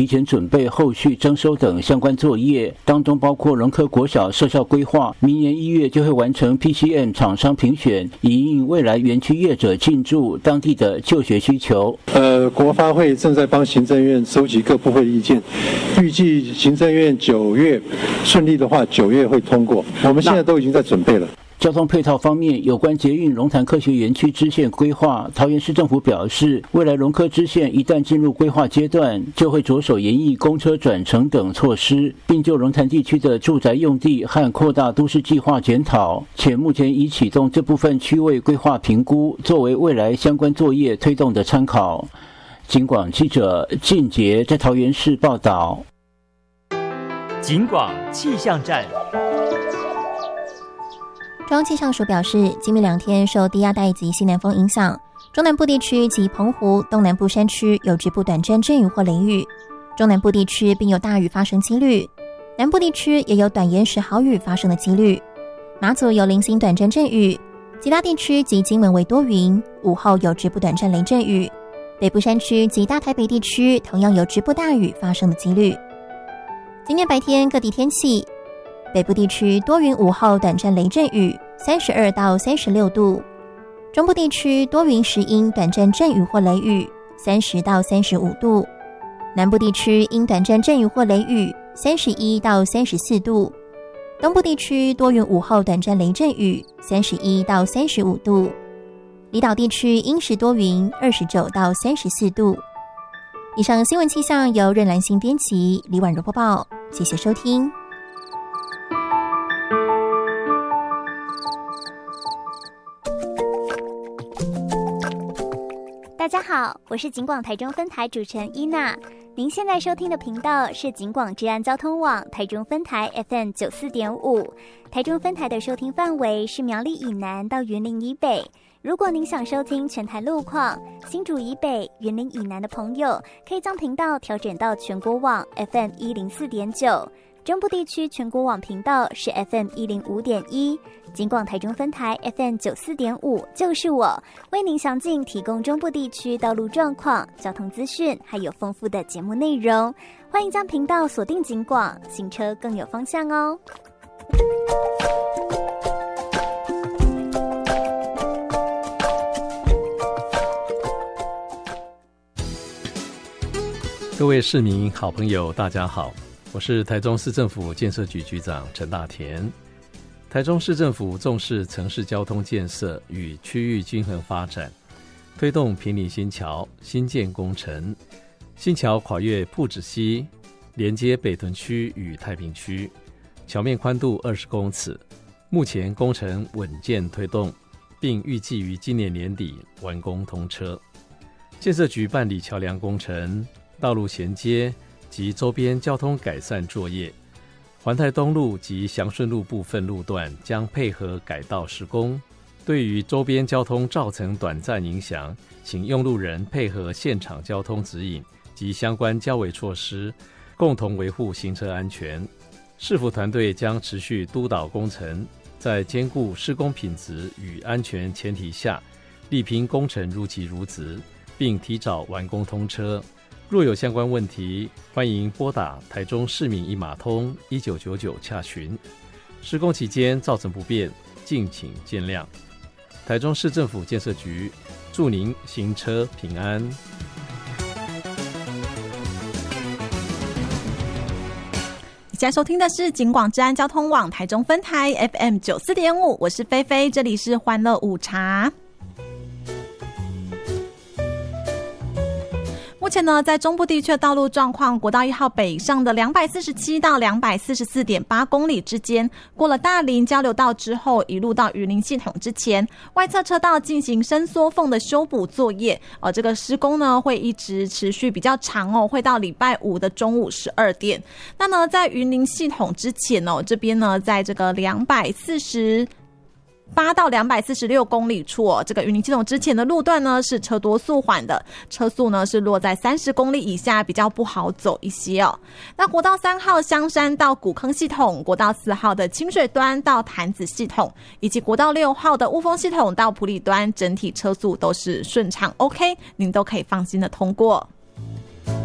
提前准备后续征收等相关作业，当中包括龙科国小设校规划，明年1月就会完成 PCM 厂商评选，以应未来园区业者进驻当地的就学需求。 国发会正在帮行政院收集各部会的意见，预计行政院9月顺利的话，9月会通过。我们现在都已经在准备了。 交通配套方面，有关捷运龙潭科学园区支线规划，桃园市政府表示，未来龙科支线一旦进入规划阶段，就会着手研议公车转乘等措施，并就龙潭地区的住宅用地和扩大都市计划检讨，且目前已启动这部分区位规划评估，作为未来相关作业推动的参考。警广记者靳杰在桃园市报道。 警广气象站。 中央气象署表示，今明2天受低压带及西南风影响，中南部地区及澎湖、东南部山区有局部短暂阵雨或雷雨，中南部地区并有大雨发生几率，南部地区也有短延时豪雨发生的几率。马祖有零星短暂阵雨，其他地区及金门为多云，午后有局部短暂雷阵雨。北部山区及大台北地区同样有局部大雨发生的几率。今天白天各地天气，北部地区多云，午后短暂雷阵雨，32到36度；中部地区多云时阴，短暂阵雨或雷雨，30到35度；南部地区因短暂阵雨或雷雨，31到34度；东部地区多云，午后短暂雷阵雨，31到35度；离岛地区阴时多云，29到34度。以上新闻气象由任兰心编辑，李婉柔播报，谢谢收听。 大家好，我是警广台中分台主持人伊娜。您现在收听的频道是警广治安交通网台中分台 FM 94.5，台中分台的收听范围是苗栗以南到云林以北。如果您想收听全台路况，新竹以北、云林以南的朋友，可以将频道调整到全国网 FM 104.9，中部地区全国网频道是 FM 105.1，警广台中分台 FM 94.5，就是我为您详尽提供中部地区道路状况、交通资讯，还有丰富的节目内容。欢迎将频道锁定警广，行车更有方向哦。 各位市民好朋友大家好，我是台中市政府建设局局长陈大田。台中市政府重视城市交通建设与区域均衡发展，推动坪林新桥新建工程。新桥跨越朴子溪，连接北屯区与太平区，桥面宽度20公尺，目前工程稳健推动，并预计于今年年底完工通车。建设局办理桥梁工程、道路衔接及周边交通改善作业，环泰东路及祥顺路部分路段将配合改道施工。对于周边交通造成短暂影响，请用路人配合现场交通指引及相关交维措施，共同维护行车安全。市府团队将持续督导工程，在兼顾施工品质与安全前提下，力拼工程如期如质，并提早完工通车。若有相关问题，欢迎拨打台中市民一码通1999洽询。施工期间造成不便，敬请见谅。台中市政府建设局祝您行车平安。 现在收听的是警广治安交通网台中分台 FM 94.5，我是菲菲，这里是欢乐午茶。目前呢，在中部地区的道路状况，国道1号北上的247到244.8公里之间，过了大林交流道之后，一路到云林系统之前，外侧车道进行伸缩缝的修补作业。这个施工呢会一直持续比较长哦，会到礼拜5的中午12点。那呢，在云林系统之前哦，这边呢，在这个248到246公里处哦，这个云林系统之前的路段呢是车多速缓的，车速呢是落在30公里以下，比较不好走一些哦。那国道3号香山到古坑系统，国道4号的清水端到潭子系统，以及国道6号的雾峰系统到埔里端，整体车速都是顺畅 OK， 您都可以放心的通过。